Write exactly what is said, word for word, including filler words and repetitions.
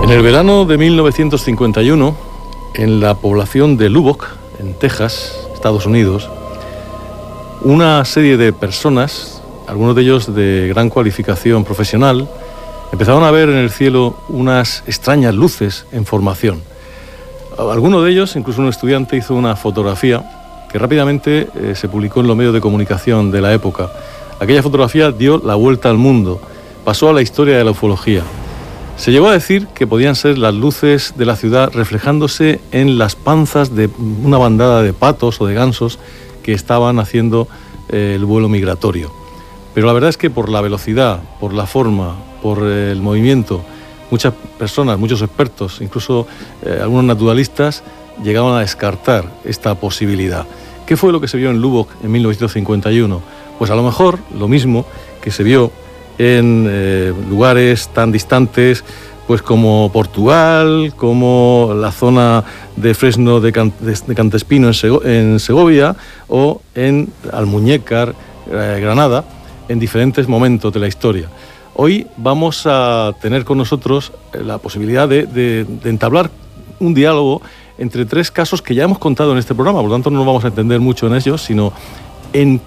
En el verano de mil novecientos cincuenta y uno, en la población de Lubbock, en Texas, Estados Unidos, una serie de personas, algunos de ellos de gran cualificación profesional, empezaron a ver en el cielo unas extrañas luces en formación. Alguno de ellos, incluso un estudiante, hizo una fotografía que rápidamente eh, se publicó en los medios de comunicación de la época. Aquella fotografía dio la vuelta al mundo, pasó a la historia de la ufología. Se llegó a decir que podían ser las luces de la ciudad reflejándose en las panzas de una bandada de patos o de gansos que estaban haciendo eh, el vuelo migratorio. Pero la verdad es que por la velocidad, por la forma, por eh, el movimiento, muchas personas, muchos expertos, incluso eh, algunos naturalistas, llegaban a descartar esta posibilidad. ¿Qué fue lo que se vio en Lubbock en mil novecientos cincuenta y uno? Pues a lo mejor lo mismo que se vio en eh, lugares tan distantes pues como Portugal, como la zona de Fresno de, Can de, de Cantespino en, Sego en Segovia o en Almuñécar, eh, Granada, en diferentes momentos de la historia. Hoy vamos a tener con nosotros la posibilidad de, de, de entablar un diálogo entre tres casos que ya hemos contado en este programa, por lo tanto no nos vamos a entender mucho en ellos, sino en